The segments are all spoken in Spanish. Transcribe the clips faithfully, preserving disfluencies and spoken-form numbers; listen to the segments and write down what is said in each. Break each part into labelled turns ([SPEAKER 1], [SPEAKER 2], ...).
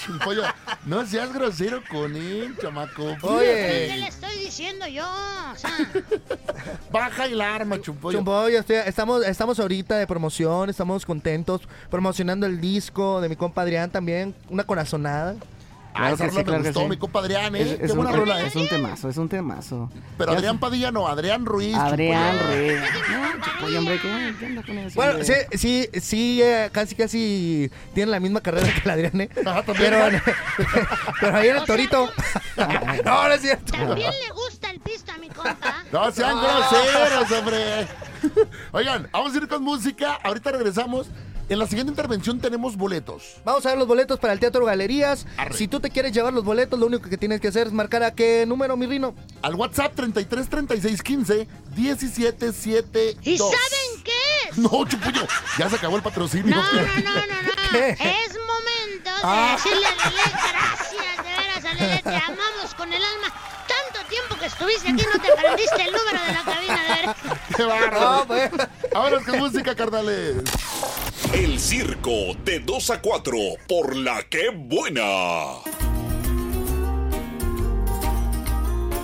[SPEAKER 1] Chimpollo, no seas grosero con él, chamaco.
[SPEAKER 2] Oye, ¿qué le estoy diciendo yo? O sea...
[SPEAKER 1] Baja el arma, Chumpollo.
[SPEAKER 3] Chumpollo, estoy, estamos, estamos ahorita de promoción, estamos contentos, promocionando el disco de mi compa Adrián también, una corazonada.
[SPEAKER 1] Ah, esa rola me gustó, mi compa Adrián, ¿eh?
[SPEAKER 4] Es, es
[SPEAKER 1] Qué buena
[SPEAKER 4] un,
[SPEAKER 1] rola,
[SPEAKER 4] es un temazo, es un temazo.
[SPEAKER 1] Pero Adrián Padilla no, Adrián Ruiz.
[SPEAKER 4] Adrián Ruiz. No, Chumpollo, hombre, ¿qué, qué anda con eso?
[SPEAKER 3] Bueno, sí, sí, sí, eh, casi, casi tiene la misma carrera que el Adrián, ¿eh?
[SPEAKER 1] Ajá,
[SPEAKER 3] pero, pero ahí en el Torito. No, no es cierto.
[SPEAKER 2] También le gusta el pisto a mi compa.
[SPEAKER 1] No sean groseros, hombre. Oigan, vamos a ir con música. Ahorita regresamos. En la siguiente intervención tenemos boletos.
[SPEAKER 3] Vamos a ver los boletos para el Teatro Galerías.
[SPEAKER 1] Arre.
[SPEAKER 3] Si tú te quieres llevar los boletos, lo único que tienes que hacer es marcar a qué número, mi Rino.
[SPEAKER 1] Al WhatsApp treinta y tres, treinta y seis, quince, diecisiete, setenta y dos.
[SPEAKER 2] ¿Y saben qué es?
[SPEAKER 1] No, Chupullo, ya se acabó el patrocinio.
[SPEAKER 2] No, no, no, no, no.
[SPEAKER 3] ¿Qué?
[SPEAKER 2] Es momento de
[SPEAKER 1] Ah.
[SPEAKER 2] decirle a Lele gracias, de veras, a Lele, te amamos con el alma. Tanto tiempo que estuviste aquí no te aprendiste el número de la cabina, de veras.
[SPEAKER 1] ¡Qué bárbaro! No, pues. Vámonos con música, carnales.
[SPEAKER 5] El circo de dos a cuatro por La Que Buena.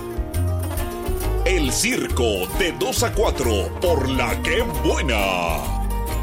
[SPEAKER 5] El circo de dos a cuatro por La Que Buena.